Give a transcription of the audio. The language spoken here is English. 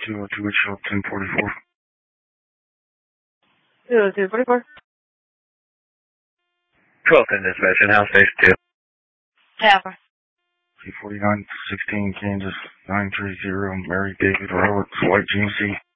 208 1044. 20244. 12th in dispatch, house station 2. Tapper. C4916 Kansas 930 Mary David Road, White GMC.